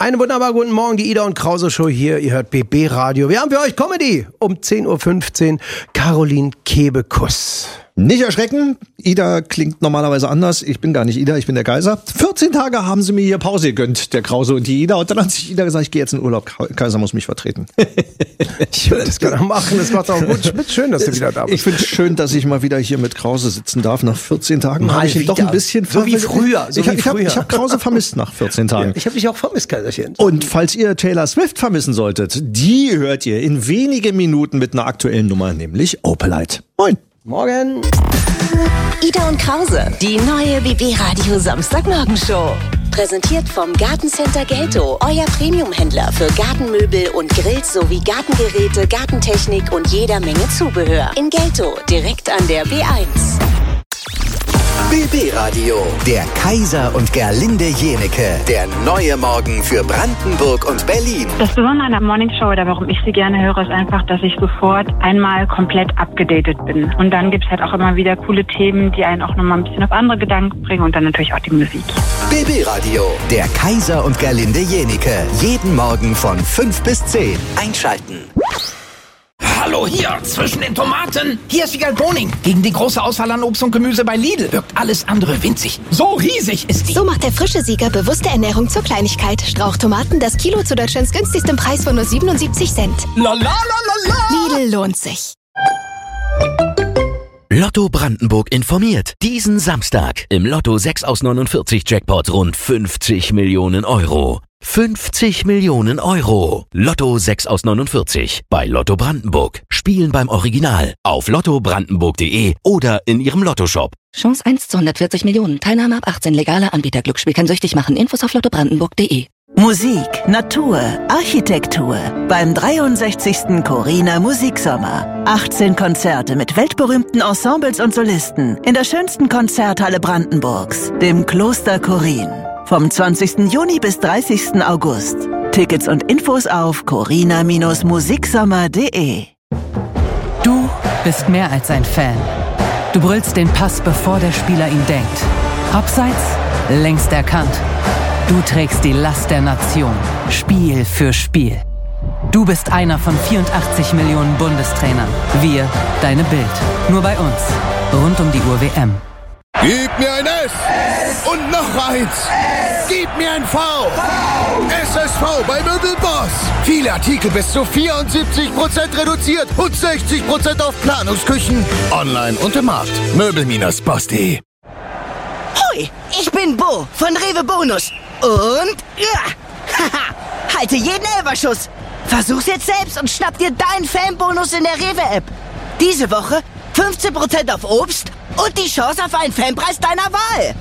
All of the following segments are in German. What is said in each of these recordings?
Einen wunderbar guten Morgen, die Ida und Krause Show hier. Ihr hört BB Radio. Wir haben für euch Comedy um 10.15 Uhr. Caroline Kebekus. Nicht erschrecken, Ida klingt normalerweise anders. Ich bin gar nicht Ida, ich bin der Kaiser. 14 Tage haben sie mir hier Pause gegönnt, der Krause und die Ida. Und dann hat sich Ida gesagt, ich gehe jetzt in Urlaub. Kaiser muss mich vertreten. Ich würde das gerne machen, das macht auch gut. Schön, dass du wieder da bist. Ich finde es schön, dass ich mal wieder hier mit Krause sitzen darf. Nach 14 Tagen Mal habe ich ihn wieder. doch ein bisschen So wie früher. Ich habe Krause vermisst nach 14 Tagen. Ja, ich habe dich auch vermisst, Kaiserchen. Und falls ihr Taylor Swift vermissen solltet, die hört ihr in wenigen Minuten mit einer aktuellen Nummer, nämlich Opelite. Moin. Morgen. Ida und Krause, die neue BB Radio Samstagmorgenshow. Präsentiert vom Gartencenter Gelto, euer Premium-Händler für Gartenmöbel und Grills sowie Gartengeräte, Gartentechnik und jeder Menge Zubehör. In Gelto, direkt an der B1. BB Radio, der Kaiser und Gerlinde Jenecke, der neue Morgen für Brandenburg und Berlin. Das Besondere an der Morningshow oder warum ich sie gerne höre, ist einfach, dass ich sofort einmal komplett abgedatet bin. Und dann gibt es halt auch immer wieder coole Themen, die einen auch nochmal ein bisschen auf andere Gedanken bringen und dann natürlich auch die Musik. BB Radio, der Kaiser und Gerlinde Jenecke, jeden Morgen von 5 bis 10. Einschalten. Hallo hier, zwischen den Tomaten. Hier ist Wiegald Boning. Gegen die große Auswahl an Obst und Gemüse bei Lidl wirkt alles andere winzig. So riesig ist die. So macht der frische Sieger bewusste Ernährung zur Kleinigkeit. Strauchtomaten, das Kilo zu Deutschlands günstigstem Preis von nur 77 Cent. La la la la la. Lidl lohnt sich. Lotto Brandenburg informiert. Diesen Samstag im Lotto 6 aus 49 Jackpot rund 50 Millionen Euro. 50 Millionen Euro. Lotto 6 aus 49 bei Lotto Brandenburg. Spielen beim Original auf lottobrandenburg.de oder in ihrem Lottoshop. Chance 1 zu 140 Millionen. Teilnahme ab 18. Legale Anbieter. Glücksspiel kann süchtig machen. Infos auf lottobrandenburg.de. Musik, Natur, Architektur beim 63. Corina Musiksommer. 18 Konzerte mit weltberühmten Ensembles und Solisten in der schönsten Konzerthalle Brandenburgs, dem Kloster Chorin. Vom 20. Juni bis 30. August. Tickets und Infos auf corina-musiksommer.de. Du bist mehr als ein Fan. Du brüllst den Pass, bevor der Spieler ihn denkt. Abseits, längst erkannt. Du trägst die Last der Nation, Spiel für Spiel. Du bist einer von 84 Millionen Bundestrainern. Wir, deine Bild. Nur bei uns. Rund um die Uhr WM. Gib mir ein S und noch eins. Gib mir ein V. SSV bei Möbelboss. Viele Artikel bis zu 74% reduziert und 60% auf Planungsküchen. Online und im Markt. Möbel-boss.de. Hoi, ich bin Bo von Rewe Bonus. Und haha, halte jeden Elferschuss. Versuch's jetzt selbst und schnapp dir deinen Fanbonus in der Rewe-App. Diese Woche 15% auf Obst und die Chance auf einen Fanpreis deiner Wahl.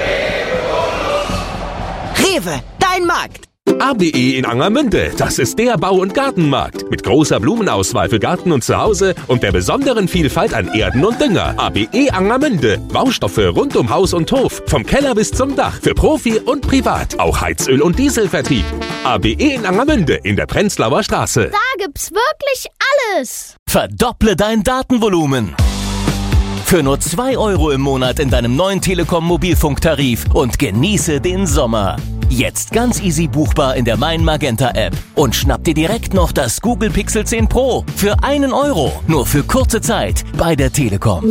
Rewe, dein Markt. ABE in Angermünde, das ist der Bau- und Gartenmarkt. Mit großer Blumenauswahl für Garten und Zuhause und der besonderen Vielfalt an Erden und Dünger. ABE Angermünde, Baustoffe rund um Haus und Hof. Vom Keller bis zum Dach, für Profi und Privat. Auch Heizöl- und Dieselvertrieb. ABE in Angermünde in der Prenzlauer Straße. Da gibt's wirklich alles. Verdopple dein Datenvolumen. Für nur 2 € im Monat in deinem neuen Telekom-Mobilfunktarif und genieße den Sommer. Jetzt ganz easy buchbar in der Mein Magenta App. Und schnapp dir direkt noch das Google Pixel 10 Pro für 1 €. Nur für kurze Zeit bei der Telekom.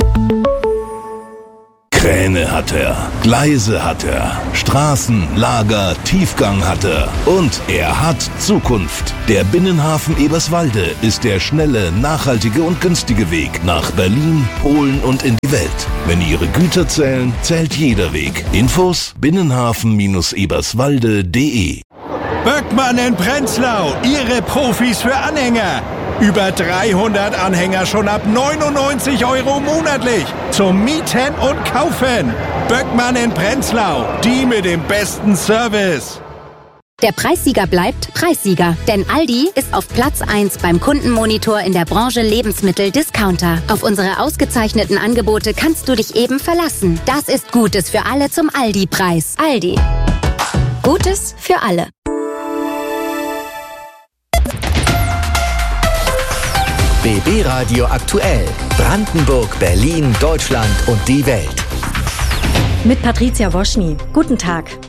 Kräne hat er, Gleise hat er, Straßen, Lager, Tiefgang hat er und er hat Zukunft. Der Binnenhafen Eberswalde ist der schnelle, nachhaltige und günstige Weg nach Berlin, Polen und in die Welt. Wenn Ihre Güter zählen, zählt jeder Weg. Infos binnenhafen-eberswalde.de. Böckmann in Prenzlau, Ihre Profis für Anhänger. Über 300 Anhänger schon ab 99 € monatlich. Zum Mieten und Kaufen. Böckmann in Prenzlau, die mit dem besten Service. Der Preissieger bleibt Preissieger, denn Aldi ist auf Platz 1 beim Kundenmonitor in der Branche Lebensmittel-Discounter. Auf unsere ausgezeichneten Angebote kannst du dich eben verlassen. Das ist Gutes für alle zum Aldi-Preis. Aldi. Gutes für alle. BB Radio aktuell. Brandenburg, Berlin, Deutschland und die Welt. Mit Patricia Woschny. Guten Tag.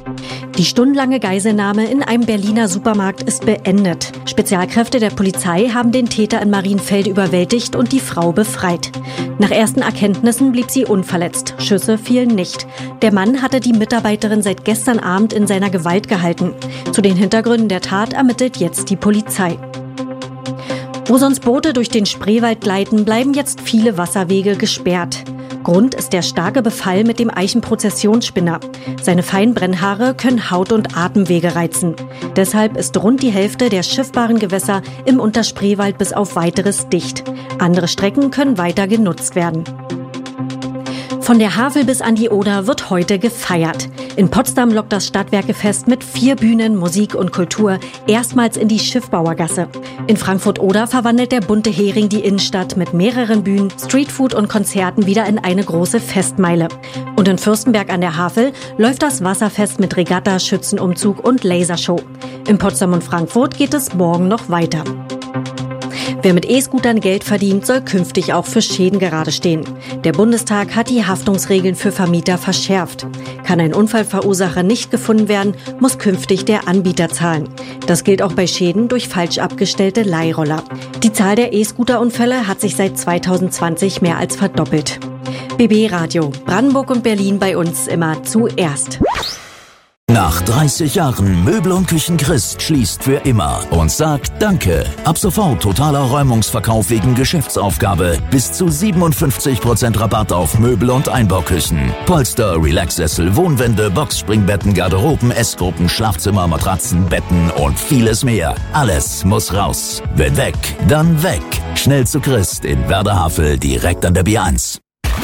Die stundenlange Geiselnahme in einem Berliner Supermarkt ist beendet. Spezialkräfte der Polizei haben den Täter in Marienfelde überwältigt und die Frau befreit. Nach ersten Erkenntnissen blieb sie unverletzt. Schüsse fielen nicht. Der Mann hatte die Mitarbeiterin seit gestern Abend in seiner Gewalt gehalten. Zu den Hintergründen der Tat ermittelt jetzt die Polizei. Wo sonst Boote durch den Spreewald gleiten, bleiben jetzt viele Wasserwege gesperrt. Grund ist der starke Befall mit dem Eichenprozessionsspinner. Seine feinen Brennhaare können Haut- und Atemwege reizen. Deshalb ist rund die Hälfte der schiffbaren Gewässer im Unterspreewald bis auf Weiteres dicht. Andere Strecken können weiter genutzt werden. Von der Havel bis an die Oder wird heute gefeiert. In Potsdam lockt das Stadtwerkefest mit 4 Bühnen, Musik und Kultur erstmals in die Schiffbauergasse. In Frankfurt-Oder verwandelt der bunte Hering die Innenstadt mit mehreren Bühnen, Streetfood und Konzerten wieder in eine große Festmeile. Und in Fürstenberg an der Havel läuft das Wasserfest mit Regatta, Schützenumzug und Lasershow. In Potsdam und Frankfurt geht es morgen noch weiter. Wer mit E-Scootern Geld verdient, soll künftig auch für Schäden gerade stehen. Der Bundestag hat die Haftungsregeln für Vermieter verschärft. Kann ein Unfallverursacher nicht gefunden werden, muss künftig der Anbieter zahlen. Das gilt auch bei Schäden durch falsch abgestellte Leihroller. Die Zahl der E-Scooter-Unfälle hat sich seit 2020 mehr als verdoppelt. BB Radio, Brandenburg und Berlin bei uns immer zuerst. Nach 30 Jahren Möbel und Küchen Christ schließt für immer und sagt Danke. Ab sofort totaler Räumungsverkauf wegen Geschäftsaufgabe. Bis zu 57% Rabatt auf Möbel und Einbauküchen. Polster, Relaxsessel, Wohnwände, Boxspringbetten, Garderoben, Essgruppen, Schlafzimmer, Matratzen, Betten und vieles mehr. Alles muss raus. Wenn weg, dann weg. Schnell zu Christ in Werder-Havel, direkt an der B1.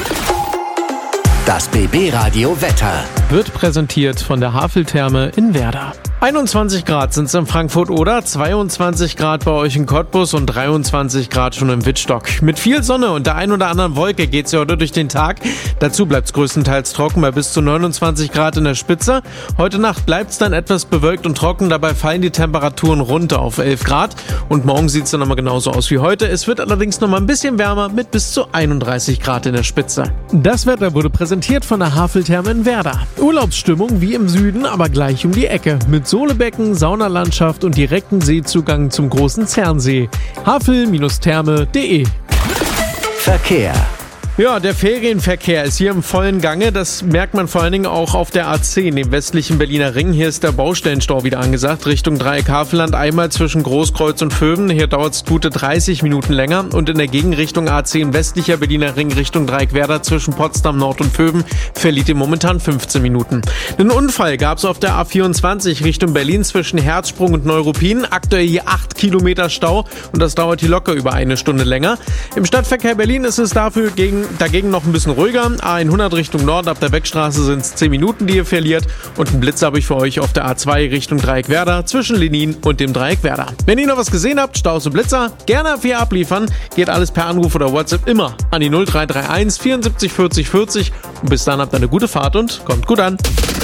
Das BB-Radio Wetter wird präsentiert von der Haveltherme in Werder. 21 Grad sind es in Frankfurt-Oder, 22 Grad bei euch in Cottbus und 23 Grad schon im Wittstock. Mit viel Sonne und der ein oder anderen Wolke geht's ja heute durch den Tag. Dazu bleibt's größtenteils trocken bei bis zu 29 Grad in der Spitze. Heute Nacht bleibt's dann etwas bewölkt und trocken, dabei fallen die Temperaturen runter auf 11 Grad. Und morgen sieht's dann nochmal genauso aus wie heute. Es wird allerdings nochmal ein bisschen wärmer mit bis zu 31 Grad in der Spitze. Das Wetter wurde präsentiert von der Haveltherme in Werder. Urlaubsstimmung wie im Süden, aber gleich um die Ecke. Mit Sohlebecken, Saunalandschaft und direkten Seezugang zum großen Zernsee. havel-therme.de. Verkehr. Ja, der Ferienverkehr ist hier im vollen Gange. Das merkt man vor allen Dingen auch auf der A10, dem westlichen Berliner Ring. Hier ist der Baustellenstau wieder angesagt, Richtung Dreieck Havelland, einmal zwischen Großkreuz und Vöwen. Hier dauert es gute 30 Minuten länger. Und in der Gegenrichtung A10 westlicher Berliner Ring Richtung Dreieck Werder zwischen Potsdam Nord und Vöwen verliert ihr momentan 15 Minuten. Einen Unfall gab es auf der A24 Richtung Berlin zwischen Herzsprung und Neuruppin. Aktuell hier 8 Kilometer Stau und das dauert hier locker über eine Stunde länger. Im Stadtverkehr Berlin ist es dagegen noch ein bisschen ruhiger. A100 Richtung Norden ab der Beckstraße sind es 10 Minuten, die ihr verliert. Und einen Blitz habe ich für euch auf der A2 Richtung Dreieck Werder zwischen Lenin und dem Dreieck Werder. Wenn ihr noch was gesehen habt, Staus und Blitzer, gerne für abliefern. Geht alles per Anruf oder WhatsApp immer an die 0331 74 40 40. Und bis dann habt ihr eine gute Fahrt und kommt gut an.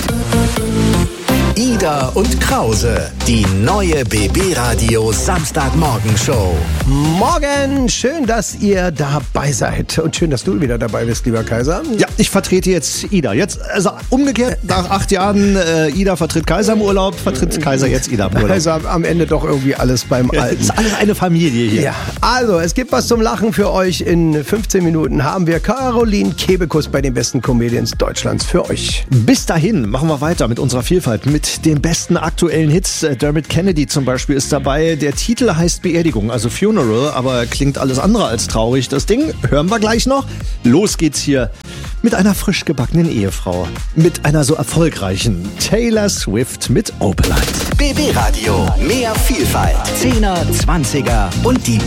Ida und Krause, die neue BB-Radio Samstagmorgenshow. Morgen, schön, dass ihr dabei seid. Und schön, dass du wieder dabei bist, lieber Kaiser. Ja, ich vertrete jetzt Ida. Jetzt, also umgekehrt, nach 8 Jahren, Ida vertritt Kaiser im Urlaub, vertritt Kaiser jetzt Ida im Urlaub. Also am Ende doch irgendwie alles beim Alten. Ist alles eine Familie hier. Ja, also es gibt was zum Lachen für euch. In 15 Minuten haben wir Caroline Kebekus bei den besten Comedians Deutschlands für euch. Bis dahin machen wir weiter mit unserer Vielfalt, mit den besten aktuellen Hits. Dermot Kennedy zum Beispiel ist dabei. Der Titel heißt Beerdigung, also Funeral, aber klingt alles andere als traurig. Das Ding hören wir gleich noch. Los geht's hier mit einer frisch gebackenen Ehefrau. Mit einer so erfolgreichen Taylor Swift mit Opalite. BB Radio, mehr Vielfalt. 10er, 20er und die